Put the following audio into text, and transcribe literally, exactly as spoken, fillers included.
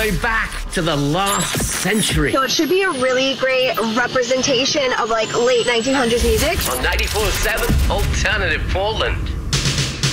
way back to the last century. So it should be a really great representation of like late nineteen hundreds music. On ninety-four point seven Alternative Portland.